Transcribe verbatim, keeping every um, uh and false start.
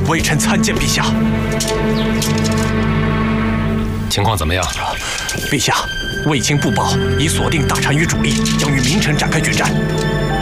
微臣参见陛下。 情况怎么样？ 陛下，卫青布报已锁定大单于主力，将与明臣展开决战。